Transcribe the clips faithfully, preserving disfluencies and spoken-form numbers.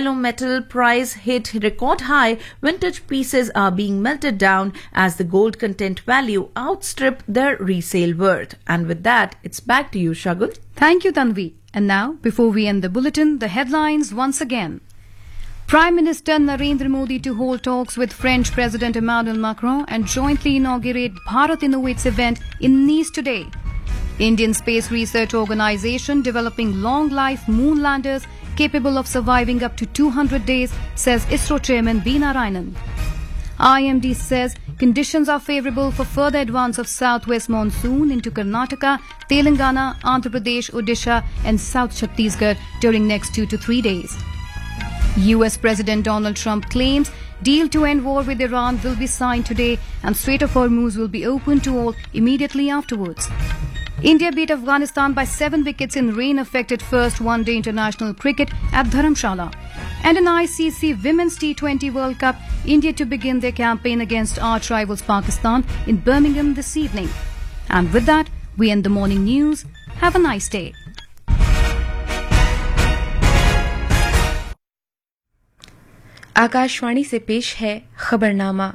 metal price hit record high, vintage pieces are being melted down as the gold content value outstrip their resale worth. And with that, it's back to you, Shagun. Thank you, Tanvi. And now, before we end the bulletin, the headlines once again. Prime Minister Narendra Modi to hold talks with French President Emmanuel Macron and jointly inaugurate Bharat Innovates event in Nice today. Indian Space Research Organisation developing long-life moon landers capable of surviving up to two hundred days, says ISRO Chairman B. Narayanan. I M D says conditions are favourable for further advance of southwest monsoon into Karnataka, Telangana, Andhra Pradesh, Odisha and South Chhattisgarh during next two to three days. U S President Donald Trump claims deal to end war with Iran will be signed today and Strait of Hormuz will be open to all immediately afterwards. India beat Afghanistan by seven wickets in rain-affected first one-day international cricket at Dharamshala. And in I C C Women's T twenty World Cup, India to begin their campaign against arch-rivals Pakistan in Birmingham this evening. And with that, we end the morning news. Have a nice day. Akashvani से पेश है खबरनामा।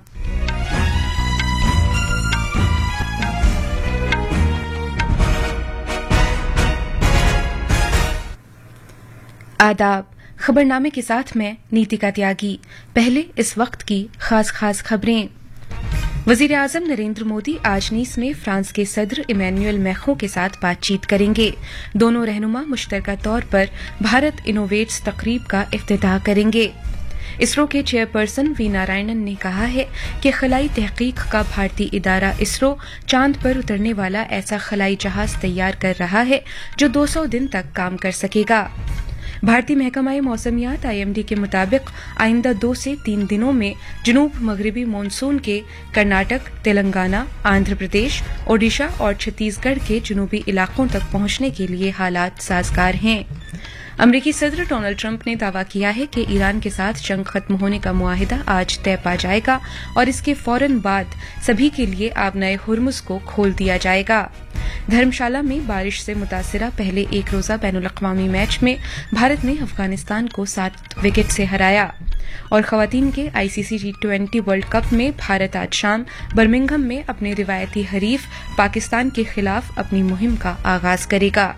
आदाब। खबरनामे के साथ मैं नीतिका त्यागी। पहले इस वक्त की खास खास खबरें। वजीर आजम नरेंद्र मोदी आज नीस में फ्रांस के सदर इमैनुअल मैक्रों के साथ बातचीत करेंगे। दोनों रहनुमा मुश्तरका तौर पर भारत इनोवेट्स तकरीब का इफ्तिताह करेंगे। इसरो के चेयरपर्सन वी नारायणन ने कहा है कि खलाई तहकीक का भारतीय इदारा इसरो चांद पर उतरने वाला ऐसा खलाई जहाज तैयार कर रहा है जो दो सौ दिन तक काम कर सकेगा। भारतीय महकमा मौसमियात आई एम डी के मुताबिक आइंदा दो से तीन दिनों में जनूब मगरबी मानसून के कर्नाटक, तेलंगाना, आंध्र प्रदेश, ओडिशा और छत्तीसगढ़ के जनूबी इलाकों तक पहुंचने के लिए हालात साजगार हैं। अमरीकी सदर डोनाल्ड ट्रंप ने दावा किया है कि ईरान के साथ जंग खत्म होने का मुआहिदा आज तय पा जाएगा और इसके फौरन बाद सभी के लिए आबनाए हुर्मुज को खोल दिया जाएगा। धर्मशाला में बारिश से मुतासिरा पहले एक रोजा बैनुल अक़वामी मैच में भारत ने अफगानिस्तान को सात विकेट से हराया। और खवातीन के आई सी C T twenty world cup में भारत आज शाम बर्मिंघम में अपने रिवायती हरीफ पाकिस्तान के खिलाफ अपनी मुहिम का आगाज करेगा।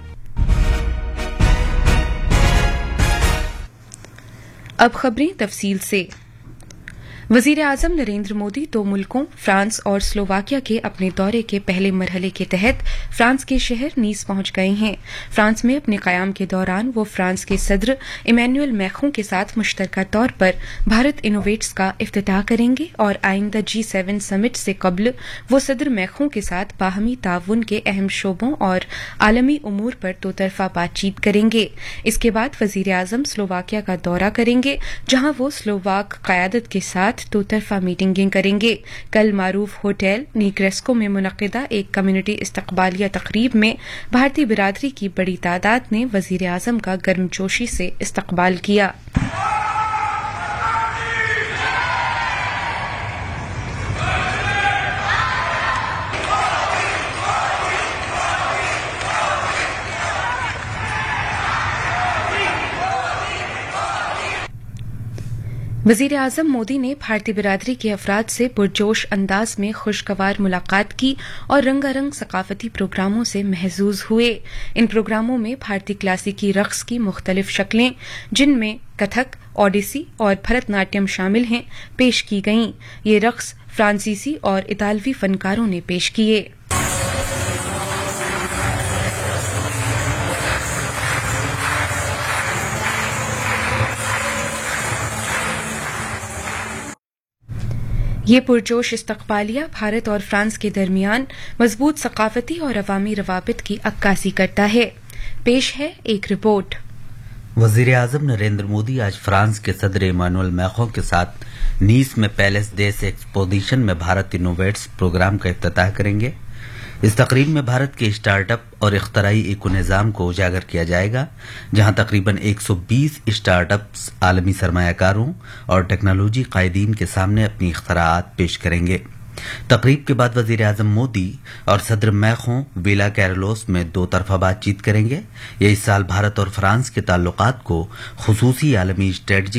अब खबरें तफसील से। वजीर आजम नरेंद्र मोदी दो मुल्कों फ्रांस और स्लोवाकिया के अपने दौरे के पहले मरहले के तहत फ्रांस के शहर नीस पहुंच गए हैं। फ्रांस में अपने कयाम के दौरान वो फ्रांस के सदर इमैनुअल मैक्रों के साथ मुश्तरका तौर पर भारत इनोवेट्स का इफ्तिताह करेंगे और आइंदा जी सेवन समिट से कबल वो सदर मैक्रों के साथ बाहमी ताउन के अहम शोबों और आलमी उमूर पर दो तरफा बातचीत करेंगे। इसके बाद वजीर आजम स्लोवाकिया का दौरा करेंगे, जहां वो स्लोवाक कयादत के साथ दो तरफा मीटिंगें करेंगे। कल मारूफ होटल नीग्रेस्को में मुनक्किदा एक कम्युनिटी इस्तकबालिया तकरीब में भारतीय बिरादरी की बड़ी तादाद ने वजीर आजम का गर्मजोशी से इस्तकबाल किया। वजीर आजम मोदी ने भारतीय बिरादरी के अफराद से पुरजोश अंदाज में खुशगवार मुलाकात की और रंगारंग सकाफती प्रोग्रामों से महजूज हुए। इन प्रोग्रामों में भारतीय क्लासिकी रक्स की मुख्तलिफ शक्लें, जिनमें कथक, ओडिसी और भरतनाट्यम शामिल हैं, पेश की गईं। ये रक्स फ्रांसीसी और इतालवी फनकारों ने पेश किए। ये पुरजोश इस्तकबालिया भारत और फ्रांस के दरमियान मजबूत सकाफती और अवामी रवाबित की अक्कासी करता है। पेश है एक रिपोर्ट। वजीर आजम नरेंद्र मोदी आज फ्रांस के सदर इमानुएल मैक्रों के साथ नीस में पैलेस देस एक्सपोजिशन में भारत इनोवेट्स प्रोग्राम का इफ्तिताह करेंगे। इस तकरीब में भारत के स्टार्टअप और इख्तराई इको निज़ाम को उजागर किया जाएगा, जहां तकरीबन एक सौ बीस स्टार्टअप्स आलमी सरमायाकारों और टेक्नोलॉजी कायदीन के सामने अपनी इख्तराआत पेश करेंगे। तकरीब के बाद वजीर आजम मोदी और सदर मैक्रों विला कैरलोस में दो तरफा बातचीत करेंगे। ये इस साल भारत और फ्रांस के ताल्लुकात को खुसूसी आलमी स्ट्रेटजी